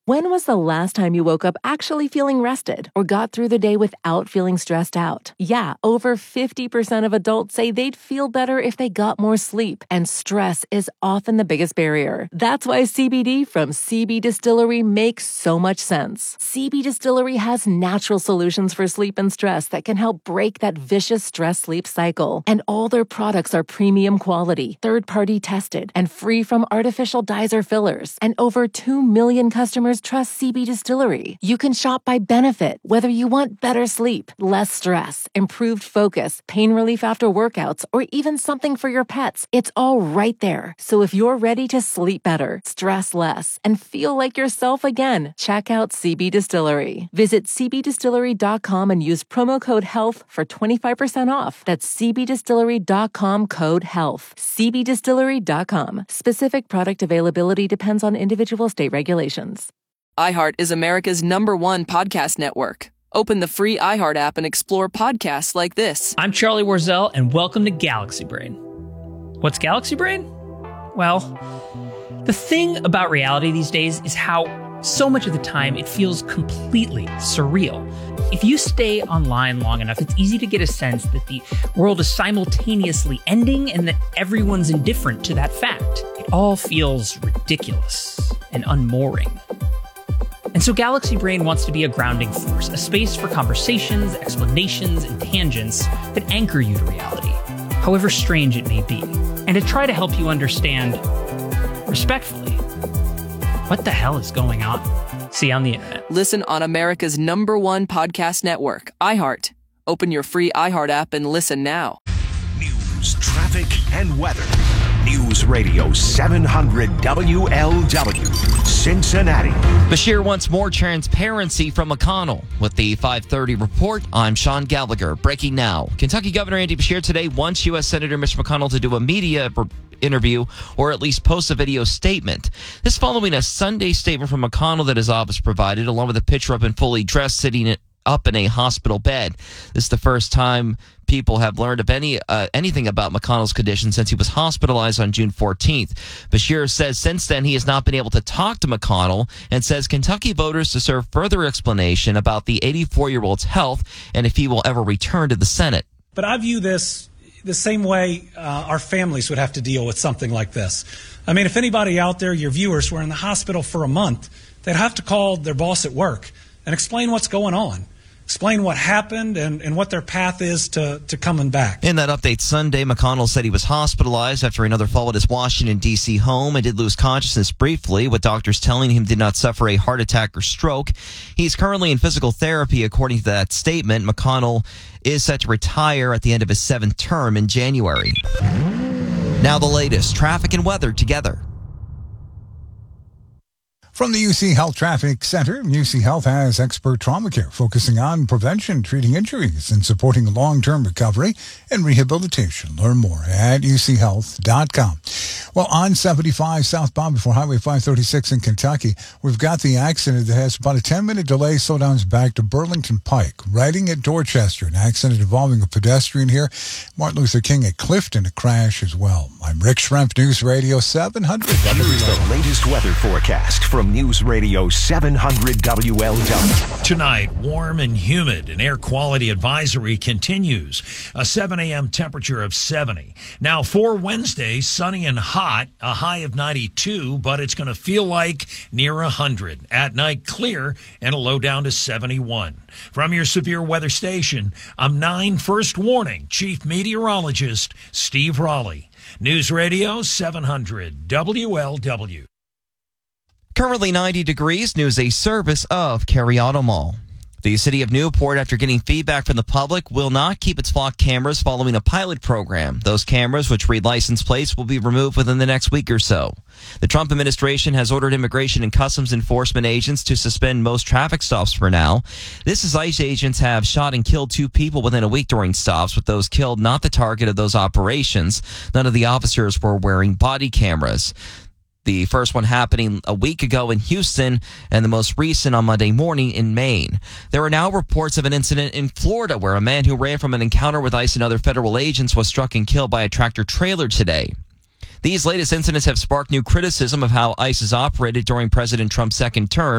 When was the last time you woke up actually feeling rested or got through the day without feeling stressed out? Yeah, over 50% of adults say they'd feel better if they got more sleep, and stress is often the biggest barrier. That's why CBD from CB Distillery makes so much sense. CB Distillery has natural solutions for sleep and stress that can help break that vicious stress-sleep cycle. And all their products are premium quality, third-party tested, and free from artificial dyes or fillers. And over 2 million customers trust CB Distillery. You can shop by benefit, whether you want better sleep, less stress, improved focus, pain relief after workouts, or even something for your pets. It's all right there. So if you're ready to sleep better, stress less, and feel like yourself again, check out CB Distillery. Visit cbdistillery.com and use promo code HEALTH for 25% off. That's cbdistillery.com, code HEALTH. cbdistillery.com. Specific product availability depends on individual state regulations. iHeart is America's #1 podcast network. Open the free iHeart app and explore podcasts like this. I'm Charlie Warzel, and welcome to Galaxy Brain. What's Galaxy Brain? Well, the thing about reality these days is how so much of the time it feels completely surreal. If you stay online long enough, it's easy to get a sense that the world is simultaneously ending and that everyone's indifferent to that fact. It all feels ridiculous and unmooring. And so Galaxy Brain wants to be a grounding force, a space for conversations, explanations, and tangents that anchor you to reality, however strange it may be, and to try to help you understand, respectfully, what the hell is going on? See you on the internet. Listen on America's #1 podcast network, iHeart. Open your free iHeart app and listen now. News, traffic, and weather. News Radio 700 WLW, Cincinnati. Beshear wants more transparency from McConnell. With the 5:30 report, I'm Sean Gallagher. Breaking now. Kentucky Governor Andy Beshear today wants U.S. Senator Mitch McConnell to do a media interview or at least post a video statement. This following a Sunday statement from McConnell that his office provided, along with a picture of him fully dressed sitting up in a hospital bed. This is the first time people have learned of anything about McConnell's condition since he was hospitalized on June 14th. Beshear says since then he has not been able to talk to McConnell and says Kentucky voters deserve further explanation about the 84-year-old's health and if he will ever return to the Senate. But I view this the same way our families would have to deal with something like this. I mean, if anybody out there, your viewers, were in the hospital for a month, they'd have to call their boss at work and explain what's going on. Explain what happened and what their path is to coming back. In that update Sunday, McConnell said he was hospitalized after another fall at his Washington, D.C. home and did lose consciousness briefly, with doctors telling him did not suffer a heart attack or stroke. He's currently in physical therapy, according to that statement. McConnell is set to retire at the end of his 7th term in January. Now the latest traffic and weather together. From the UC Health Traffic Center, UC Health has expert trauma care focusing on prevention, treating injuries, and supporting long-term recovery and rehabilitation. Learn more at uchealth.com. Well, on 75 southbound before Highway 536 in Kentucky, we've got the accident that has about a 10-minute delay. Slowdowns back to Burlington Pike. Riding at Dorchester, an accident involving a pedestrian here. Martin Luther King at Clifton, a crash as well. I'm Rick Schrempf, News Radio 700. Here's the latest weather forecast from News Radio 700 WLW. Tonight, warm and humid. An air quality advisory continues. A 7 a.m. temperature of 70. Now, for Wednesday, sunny and hot, a high of 92, but it's going to feel like near 100. At night, clear, and a low down to 71. From your severe weather station, I'm 9 First Warning Chief Meteorologist Steve Raleigh. News Radio 700 WLW. Currently 90 degrees. News a service of Cary Auto Mall. The city of Newport, after getting feedback from the public, will not keep its flock cameras following a pilot program. Those cameras, which read license plates, will be removed within the next week or so. The Trump administration has ordered immigration and customs enforcement agents to suspend most traffic stops for now. This is ICE agents have shot and killed 2 people within a week during stops, with those killed not the target of those operations. None of the officers were wearing body cameras. The first one happening a week ago in Houston, and the most recent on Monday morning in Maine. There are now reports of an incident in Florida where a man who ran from an encounter with ICE and other federal agents was struck and killed by a tractor trailer today. These latest incidents have sparked new criticism of how ICE has operated during President Trump's second term.